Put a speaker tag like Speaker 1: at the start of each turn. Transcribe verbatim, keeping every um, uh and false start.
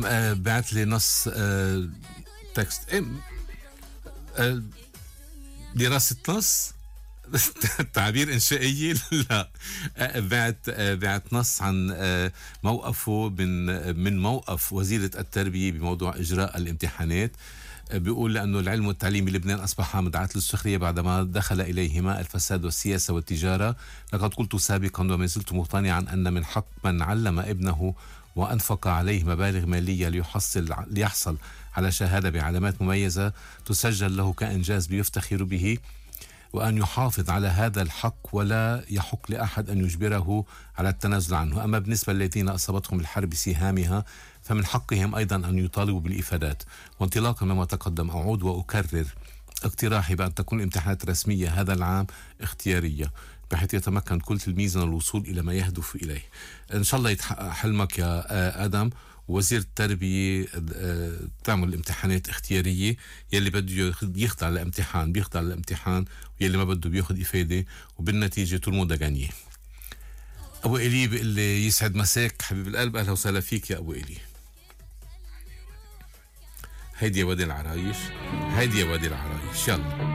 Speaker 1: ادم آه بعت لي نص آه تكست إيه آه دراسة نص تعبير إنشائية. لا، بعت بعت نص عن موقفه من من موقف وزيرة التربية بموضوع إجراء الامتحانات. بيقول لأنه العلم والتعليم بلبنان أصبح مدعاة للسخرية بعدما دخل إليهما الفساد والسياسة والتجارة. لقد قلت سابقا وما زلت مقتنعا أن من حق من علم ابنه وأنفق عليه مبالغ مالية ليحصل ليحصل على شهادة بعلامات مميزة تسجل له كإنجاز بيفتخر به، وأن يحافظ على هذا الحق ولا يحق لأحد أن يجبره على التنازل عنه. أما بالنسبة للذين أصابتهم الحرب بسهامها فمن حقهم أيضا أن يطالبوا بالإفادات. وانطلاقا مما تقدم أعود وأكرر اقتراحي بأن تكون الامتحانات الرسمية هذا العام اختيارية، بحيث يتمكن كل تلميذ من الوصول إلى ما يهدف إليه. إن شاء الله يتحقق حلمك يا آدم. وزير التربية تعمل الامتحانات اختيارية، يلي بده يخضع للامتحان بيخضع للامتحان، ويلي ما بده بياخد إفادة، وبالنتيجة تلمودا غنية. أبو إلي بيقول لي يسعد مساك حبيب القلب، أهلا وسهلا فيك يا أبو إلي. هيدي يا وادي العرايش، هيدي يا وادي العرايش، يلا.